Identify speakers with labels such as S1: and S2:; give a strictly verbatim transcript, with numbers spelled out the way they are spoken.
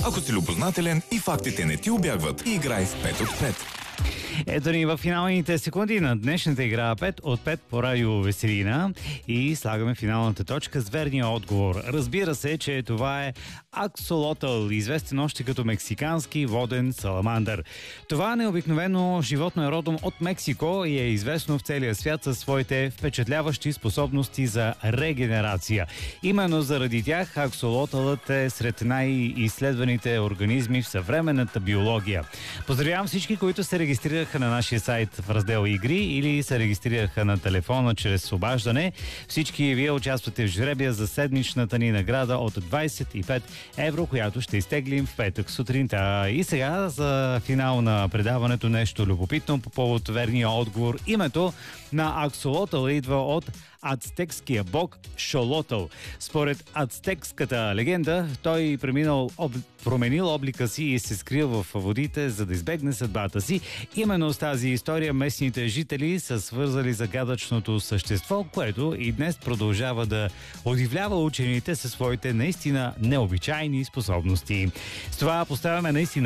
S1: Ако си любознателен и фактите не ти убягват, играй в пет от пет.
S2: Ето ни в финалните секунди на днешната игра пет от пет по радио Веселина и слагаме финалната точка с верния отговор. Разбира се, че това е аксолотъл, известен още като мексикански воден саламандър. Това необикновено животно е родом от Мексико и е известно в целия свят със своите впечатляващи способности за регенерация. Именно заради тях аксолотълът е сред най-изследваните организми в съвременната биология. Поздравявам всички, които се регистрираха на нашия сайт в раздел Игри или се регистрираха на телефона чрез обаждане. Всички вие участвате в жребия за седмичната ни награда от двадесет и пет евро, която ще изтеглим в петък сутринта. И сега за финал на предаването нещо любопитно по повод верния отговор. Името на аксолотъл идва от ацтекския бог Шолотъл. Според ацтекската легенда, той преминал, об... променил облика си и се скрил в водите, за да избегне съдбата си. Именно с тази история местните жители са свързали загадъчното същество, което и днес продължава да удивлява учените със своите наистина необичайни способности. С това поставяме наистина